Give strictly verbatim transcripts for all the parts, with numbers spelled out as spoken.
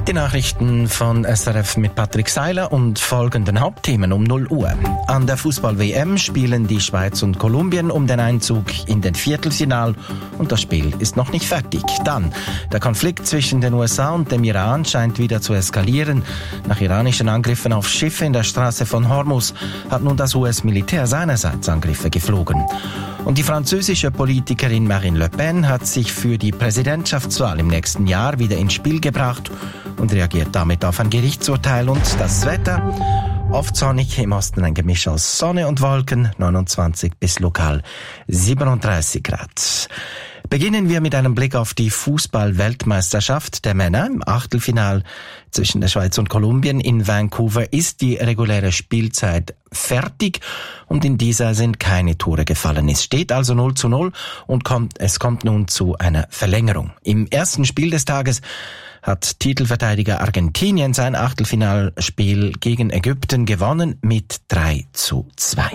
Die Nachrichten von S R F mit Patrick Seiler und folgenden Hauptthemen um null Uhr. An der Fußball-W M spielen die Schweiz und Kolumbien um den Einzug in den Viertelfinal und das Spiel ist noch nicht fertig. Dann, der Konflikt zwischen den U S A und dem Iran scheint wieder zu eskalieren. Nach iranischen Angriffen auf Schiffe in der Straße von Hormuz hat nun das U S-Militär seinerseits Angriffe geflogen. Und die französische Politikerin Marine Le Pen hat sich für die Präsidentschaftswahl im nächsten Jahr wieder ins Spiel gebracht und reagiert damit auf ein Gerichtsurteil. Und das Wetter, oft sonnig, im Osten ein Gemisch aus Sonne und Wolken, neunundzwanzig bis lokal siebenunddreißig Grad. Beginnen wir mit einem Blick auf die Fußball-Weltmeisterschaft der Männer. Im Achtelfinal zwischen der Schweiz und Kolumbien in Vancouver ist die reguläre Spielzeit fertig und in dieser sind keine Tore gefallen. Es steht also null zu null und kommt, es kommt nun zu einer Verlängerung. Im ersten Spiel des Tages hat Titelverteidiger Argentinien sein Achtelfinalspiel gegen Ägypten gewonnen mit drei zu zwei.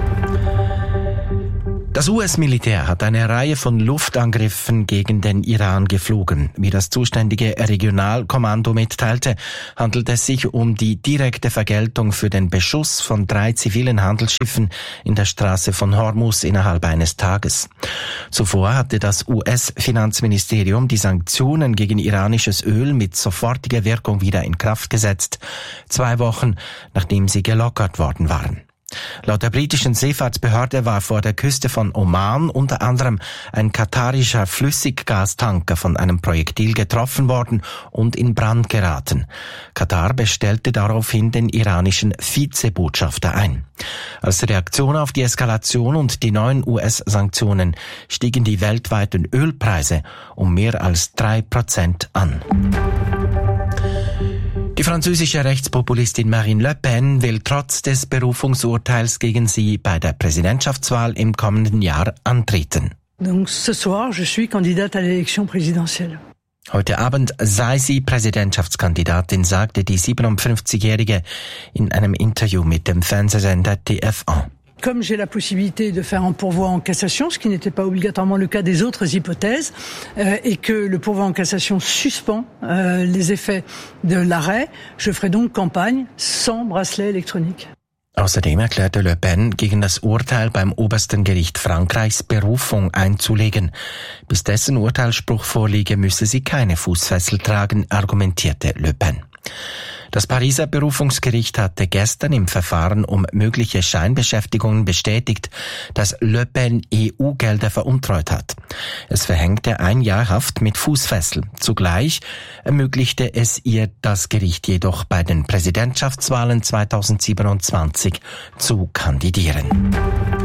Das U S-Militär hat eine Reihe von Luftangriffen gegen den Iran geflogen. Wie das zuständige Regionalkommando mitteilte, handelt es sich um die direkte Vergeltung für den Beschuss von drei zivilen Handelsschiffen in der Straße von Hormuz innerhalb eines Tages. Zuvor hatte das U S-Finanzministerium die Sanktionen gegen iranisches Öl mit sofortiger Wirkung wieder in Kraft gesetzt, zwei Wochen nachdem sie gelockert worden waren. Laut der britischen Seefahrtsbehörde war vor der Küste von Oman unter anderem ein katarischer Flüssiggastanker von einem Projektil getroffen worden und in Brand geraten. Katar bestellte daraufhin den iranischen Vizebotschafter ein. Als Reaktion auf die Eskalation und die neuen U S-Sanktionen stiegen die weltweiten Ölpreise um mehr als drei Prozent an. Die französische Rechtspopulistin Marine Le Pen will trotz des Berufungsurteils gegen sie bei der Präsidentschaftswahl im kommenden Jahr antreten. Donc ce soir, je suis candidate à l'élection présidentielle. Heute Abend sei sie Präsidentschaftskandidatin, sagte die siebenundfünfzigjährige in einem Interview mit dem Fernsehsender T F eins. Comme j'ai la possibilité de faire un pourvoi en cassation, ce qui n'était pas obligatoirement le cas des autres hypothèses, euh, et que le pourvoi en cassation suspend euh, les effets de l'arrêt, je ferai donc campagne sans bracelet électronique. Außerdem erklärte Le Pen, gegen das Urteil beim obersten Gericht Frankreichs Berufung einzulegen. Bis dessen Urteilsspruch vorliege, müsse sie keine Fußfessel tragen, argumentierte Le Pen. Das Pariser Berufungsgericht hatte gestern im Verfahren um mögliche Scheinbeschäftigungen bestätigt, dass Le Pen E U-Gelder veruntreut hat. Es verhängte ein Jahr Haft mit Fußfessel. Zugleich ermöglichte es ihr das Gericht jedoch bei den Präsidentschaftswahlen zweitausendsiebenundzwanzig zu kandidieren.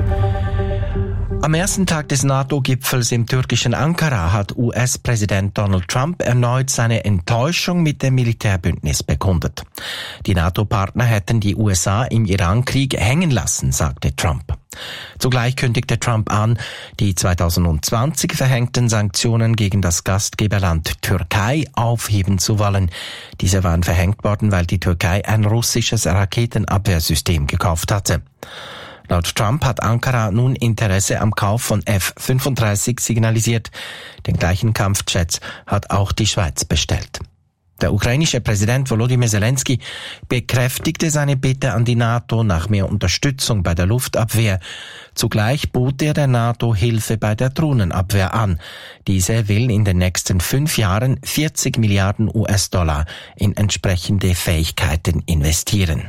Am ersten Tag des NATO-Gipfels im türkischen Ankara hat U S-Präsident Donald Trump erneut seine Enttäuschung mit dem Militärbündnis bekundet. Die NATO-Partner hätten die U S A im Iran-Krieg hängen lassen, sagte Trump. Zugleich kündigte Trump an, die zweitausendzwanzig verhängten Sanktionen gegen das Gastgeberland Türkei aufheben zu wollen. Diese waren verhängt worden, weil die Türkei ein russisches Raketenabwehrsystem gekauft hatte. Laut Trump hat Ankara nun Interesse am Kauf von F fünfunddreißig signalisiert. Den gleichen Kampfjets hat auch die Schweiz bestellt. Der ukrainische Präsident Volodymyr Zelensky bekräftigte seine Bitte an die NATO nach mehr Unterstützung bei der Luftabwehr. Zugleich bot er der NATO Hilfe bei der Drohnenabwehr an. Diese will in den nächsten fünf Jahren vierzig Milliarden U S-Dollar in entsprechende Fähigkeiten investieren.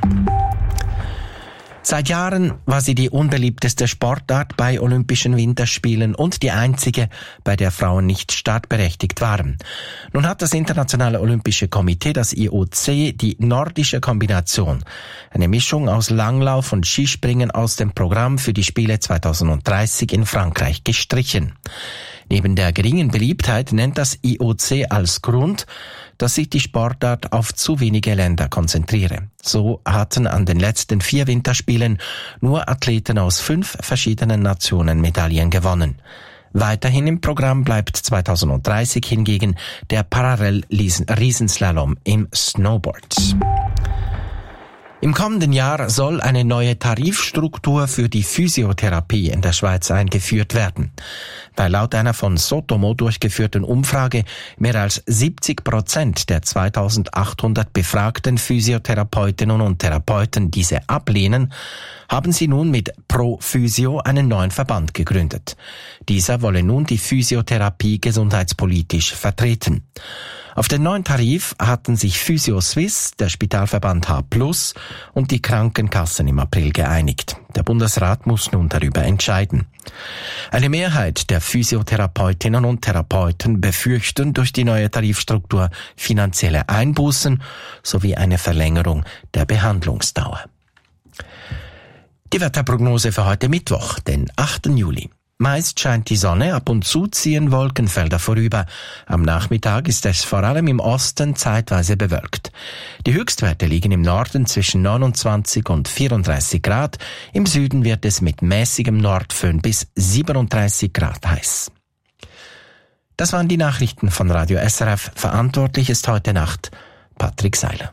Seit Jahren war sie die unbeliebteste Sportart bei Olympischen Winterspielen und die einzige, bei der Frauen nicht startberechtigt waren. Nun hat das Internationale Olympische Komitee, das I O C, die nordische Kombination, eine Mischung aus Langlauf und Skispringen, aus dem Programm für die Spiele zweitausenddreißig in Frankreich gestrichen. Neben der geringen Beliebtheit nennt das I O C als Grund, dass sich die Sportart auf zu wenige Länder konzentriere. So hatten an den letzten vier Winterspielen nur Athleten aus fünf verschiedenen Nationen Medaillen gewonnen. Weiterhin im Programm bleibt zweitausenddreißig hingegen der Parallel-Riesenslalom im Snowboard. Im kommenden Jahr soll eine neue Tarifstruktur für die Physiotherapie in der Schweiz eingeführt werden. Weil laut einer von Sotomo durchgeführten Umfrage mehr als siebzig Prozent der zweitausendachthundert befragten Physiotherapeutinnen und Therapeuten diese ablehnen, haben sie nun mit Pro Physio einen neuen Verband gegründet. Dieser wolle nun die Physiotherapie gesundheitspolitisch vertreten. Auf den neuen Tarif hatten sich Physio Swiss, der Spitalverband H plus und die Krankenkassen im April geeinigt. Der Bundesrat muss nun darüber entscheiden. Eine Mehrheit der Physiotherapeutinnen und Therapeuten befürchten durch die neue Tarifstruktur finanzielle Einbußen sowie eine Verlängerung der Behandlungsdauer. Die Wetterprognose für heute Mittwoch, den achten Juli. Meist scheint die Sonne, ab und zu ziehen Wolkenfelder vorüber. Am Nachmittag ist es vor allem im Osten zeitweise bewölkt. Die Höchstwerte liegen im Norden zwischen neunundzwanzig und vierunddreißig Grad. Im Süden wird es mit mäßigem Nordföhn bis siebenunddreißig Grad heiß. Das waren die Nachrichten von Radio S R F. Verantwortlich ist heute Nacht Patrick Seiler.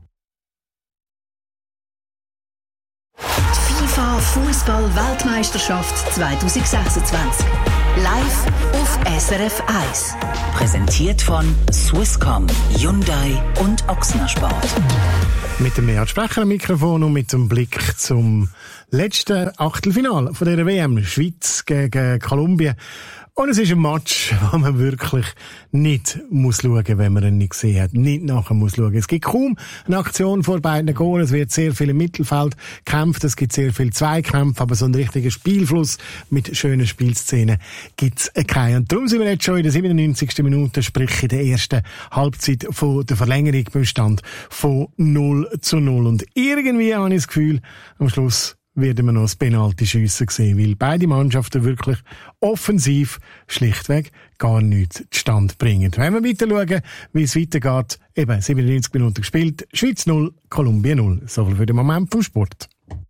FIFA Fußball-Weltmeisterschaft zwanzig sechsundzwanzig. Live auf S R F eins. Präsentiert von Swisscom, Hyundai und Ochsner Sport. Mit dem Beat Sprecher am Mikrofon und mit dem Blick zum letzten Achtelfinale von dieser W M. Schweiz gegen Kolumbien. Und es ist ein Match, wo man wirklich nicht muss schauen, wenn man ihn nicht gesehen hat. Nicht nachher muss schauen. Es gibt kaum eine Aktion vor beiden Goalen. Es wird sehr viel im Mittelfeld gekämpft. Es gibt sehr viel Zweikämpfe. Aber so einen richtigen Spielfluss mit schönen Spielszenen gibt's keinen. Und darum sind wir jetzt schon in der siebenundneunzigsten Minute, sprich in der ersten Halbzeit von der Verlängerung beim Stand von null zu null. Und irgendwie habe ich das Gefühl, am Schluss werden wir noch das Penalty-Schiessen sehen, weil beide Mannschaften wirklich offensiv schlichtweg gar nichts zustande bringen. Wenn wir weiter schauen, wie es weitergeht, eben siebenundneunzig Minuten gespielt, Schweiz null, Kolumbien null. So viel für den Moment vom Sport.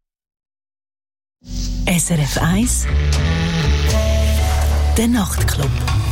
S R F eins, der Nachtclub.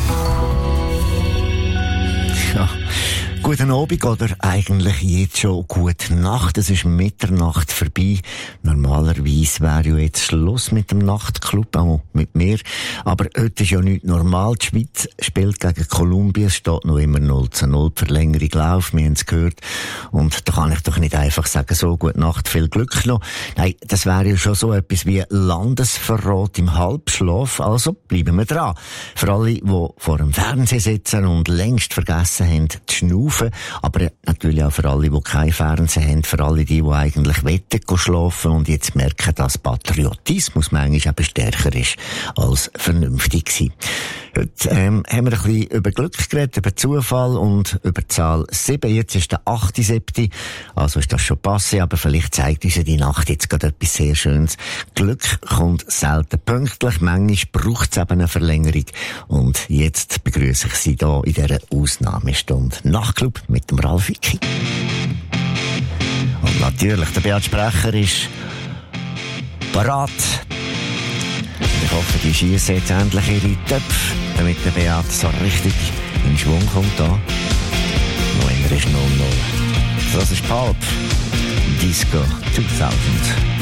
Ja. Guten Abend oder eigentlich jetzt schon gute Nacht. Es ist Mitternacht vorbei. Normalerweise wäre ja jetzt Schluss mit dem Nachtclub, auch mit mir. Aber heute ist ja nicht normal. Die Schweiz spielt gegen Kolumbien. Es steht noch immer null zu null. Die Verlängerung läuft. Wir haben es gehört. Und da kann ich doch nicht einfach sagen, so, gute Nacht, viel Glück noch. Nein, das wäre ja schon so etwas wie Landesverrat im Halbschlaf. Also bleiben wir dran. Für alle, die vor dem Fernsehen sitzen und längst vergessen haben, zu schnaufen. Aber natürlich auch für alle, die kein Fernsehen haben, für alle die, die eigentlich wetten schlafen und jetzt merken, dass Patriotismus manchmal eben stärker ist als vernünftig sein. Heute ähm, haben wir ein bisschen über Glück geredet, über Zufall und über die Zahl sieben. Jetzt ist der achte September, also ist das schon passé, aber vielleicht zeigt uns die Nacht jetzt gerade etwas sehr Schönes. Glück kommt selten pünktlich, manchmal braucht es eben eine Verlängerung. Und jetzt begrüße ich Sie hier in dieser Ausnahmestunde Nachtclub mit dem Ralf Wicki. Und natürlich, der Beat Sprecher ist parat. Ich hoffe, die schiessen jetzt endlich ihre Töpfe, damit der Beat so richtig in Schwung kommt da. Noch immer ist null null. Das ist Pulp Disco zweitausend.